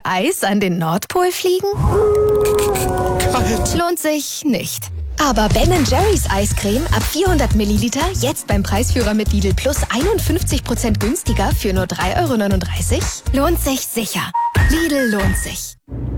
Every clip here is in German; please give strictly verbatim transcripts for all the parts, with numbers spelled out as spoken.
Eis an den Nordpol fliegen? Kalt. Lohnt sich nicht. Aber Ben and Jerry's Eiscreme ab vierhundert Milliliter jetzt beim Preisführer mit Lidl Plus einundfünfzig Prozent günstiger für nur drei Euro neununddreißig? Lohnt sich sicher. Lidl lohnt sich.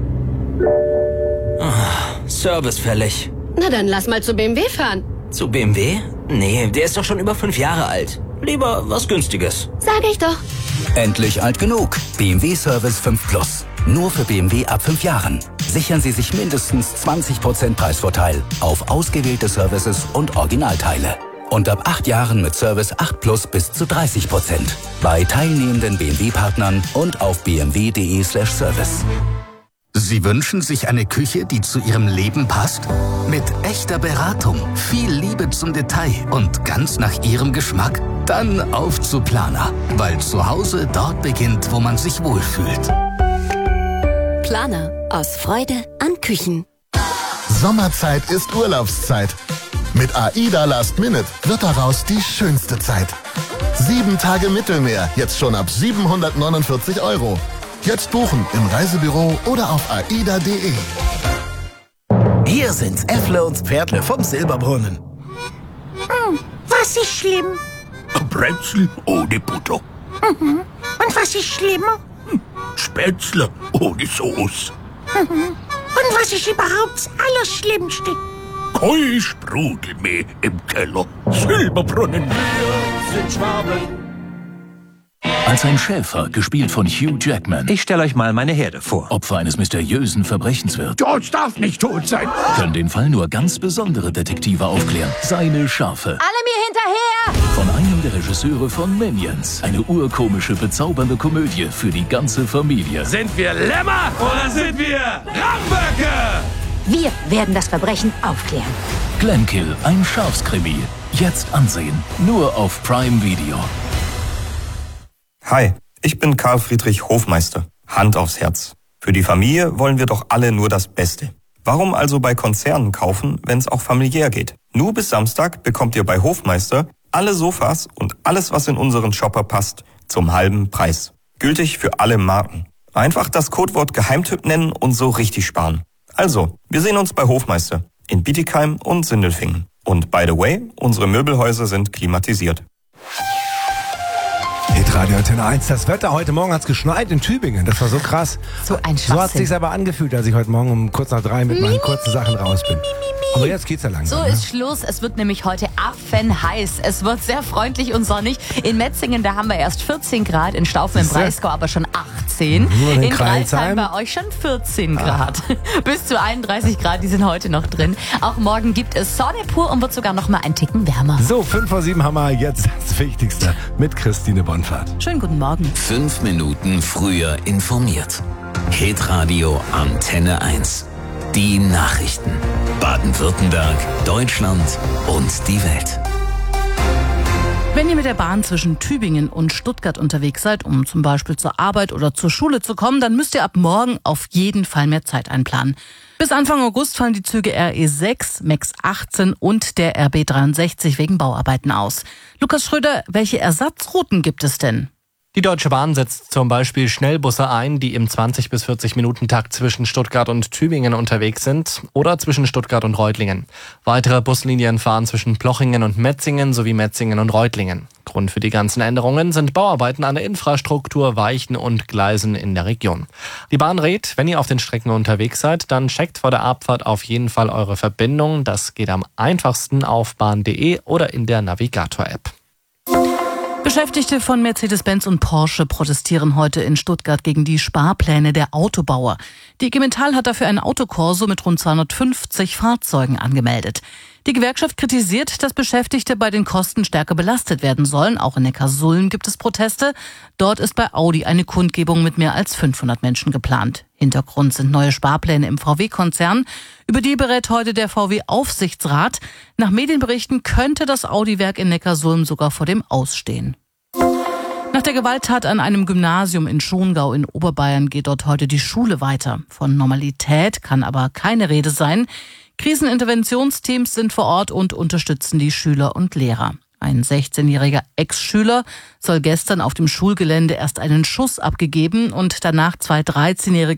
Oh, Service fällig. Na dann lass mal zu B M W fahren. Zu B M W? Nee, der ist doch schon über fünf Jahre alt. Lieber was Günstiges. Sag ich doch. Endlich alt genug. B M W Service fünf Plus. Nur für B M W ab fünf Jahren. Sichern Sie sich mindestens zwanzig Prozent Preisvorteil auf ausgewählte Services und Originalteile. Und ab acht Jahren mit Service acht Plus bis zu dreißig Prozent. Bei teilnehmenden B M W-Partnern und auf b m w punkt d e slash service. Sie wünschen sich eine Küche, die zu Ihrem Leben passt? Mit echter Beratung, viel Liebe zum Detail und ganz nach Ihrem Geschmack? Dann auf zu Planer, weil zu Hause dort beginnt, wo man sich wohlfühlt. Planer. Aus Freude an Küchen. Sommerzeit ist Urlaubszeit. Mit AIDA Last Minute wird daraus die schönste Zeit. Sieben Tage Mittelmeer, jetzt schon ab siebenhundertneunundvierzig Euro. Jetzt buchen im Reisebüro oder auf aida punkt de. Hier sind Äffle und Pferdle vom Silberbrunnen. Hm, was ist schlimm? Ein Brezel ohne Butter. Mhm. Und was ist schlimmer? Hm, Spätzle ohne Sauce. Mhm. Und was ist überhaupt das Allerschlimmste? Kein Sprudel mehr im Keller. Silberbrunnen. Wir sind Schwaben. Als ein Schäfer, gespielt von Hugh Jackman. Ich stelle euch mal meine Herde vor. Opfer eines mysteriösen Verbrechens wird. George darf nicht tot sein. Können den Fall nur ganz besondere Detektive aufklären. Seine Schafe. Alle mir hinterher! Von einem der Regisseure von Minions. Eine urkomische, bezaubernde Komödie für die ganze Familie. Sind wir Lämmer oder sind wir Ramböcke? Wir werden das Verbrechen aufklären. Glenkill, ein Schafskrimi. Jetzt ansehen. Nur auf Prime Video. Hi, ich bin Karl Friedrich Hofmeister. Hand aufs Herz. Für die Familie wollen wir doch alle nur das Beste. Warum also bei Konzernen kaufen, wenn es auch familiär geht? Nur bis Samstag bekommt ihr bei Hofmeister alle Sofas und alles, was in unseren Shopper passt, zum halben Preis. Gültig für alle Marken. Einfach das Codewort Geheimtipp nennen und so richtig sparen. Also, wir sehen uns bei Hofmeister in Bietigheim und Sindelfingen. Und by the way, unsere Möbelhäuser sind klimatisiert. Hitradio Antenne eins, das Wetter. Heute Morgen hat es geschneit in Tübingen. Das war so krass. So ein Schwachsinn. So hat es sich aber angefühlt, als ich heute Morgen um kurz nach drei mit meinen kurzen Sachen raus bin. Aber jetzt geht's ja langsam. So ne? ist Schluss. Es wird nämlich heute affenheiß. Es wird sehr freundlich und sonnig. In Metzingen, da haben wir erst vierzehn Grad. In Staufen im Breisgau aber schon achtzehn. Mhm, in in Kreilsheim Kreilsheim bei euch schon vierzehn Grad. Ah. Bis zu einunddreißig Grad, die sind heute noch drin. Auch morgen gibt es Sonne pur und wird sogar noch mal ein Ticken wärmer. So, fünf vor sieben haben wir jetzt das Wichtigste mit Christine Bonfahrt. Schönen guten Morgen. Fünf Minuten früher informiert. Hitradio Antenne eins. Die Nachrichten. Baden-Württemberg, Deutschland und die Welt. Wenn ihr mit der Bahn zwischen Tübingen und Stuttgart unterwegs seid, um zum Beispiel zur Arbeit oder zur Schule zu kommen, dann müsst ihr ab morgen auf jeden Fall mehr Zeit einplanen. Bis Anfang August fallen die Züge R E sechs, Max achtzehn und der R B dreiundsechzig wegen Bauarbeiten aus. Lukas Schröder, welche Ersatzrouten gibt es denn? Die Deutsche Bahn setzt zum Beispiel Schnellbusse ein, die im zwanzig bis vierzig Minuten Takt zwischen Stuttgart und Tübingen unterwegs sind oder zwischen Stuttgart und Reutlingen. Weitere Buslinien fahren zwischen Plochingen und Metzingen sowie Metzingen und Reutlingen. Grund für die ganzen Änderungen sind Bauarbeiten an der Infrastruktur, Weichen und Gleisen in der Region. Die Bahn rät, wenn ihr auf den Strecken unterwegs seid, dann checkt vor der Abfahrt auf jeden Fall eure Verbindung. Das geht am einfachsten auf bahn punkt de oder in der Navigator-App. Beschäftigte von Mercedes-Benz und Porsche protestieren heute in Stuttgart gegen die Sparpläne der Autobauer. Die I G Metall hat dafür ein Autokorso mit rund zweihundertfünfzig Fahrzeugen angemeldet. Die Gewerkschaft kritisiert, dass Beschäftigte bei den Kosten stärker belastet werden sollen. Auch in Neckarsulm gibt es Proteste. Dort ist bei Audi eine Kundgebung mit mehr als fünfhundert Menschen geplant. Hintergrund sind neue Sparpläne im V W-Konzern. Über die berät heute der V W-Aufsichtsrat. Nach Medienberichten könnte das Audi-Werk in Neckarsulm sogar vor dem Aus stehen. Nach der Gewalttat an einem Gymnasium in Schongau in Oberbayern geht dort heute die Schule weiter. Von Normalität kann aber keine Rede sein. Kriseninterventionsteams sind vor Ort und unterstützen die Schüler und Lehrer. Ein sechzehnjähriger Ex-Schüler soll gestern auf dem Schulgelände erst einen Schuss abgegeben und danach zwei dreizehnjährige